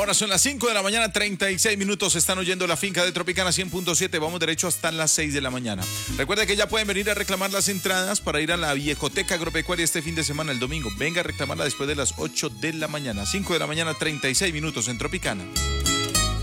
Ahora son las 5 de la mañana, 36 minutos. Están oyendo La Finca de Tropicana 100.7. Vamos derecho hasta las 6 de la mañana. Recuerda que ya pueden venir a reclamar las entradas para ir a la Viejoteca Agropecuaria este fin de semana, el domingo. Venga a reclamarla después de las 8 de la mañana. 5 de la mañana, 36 minutos en Tropicana.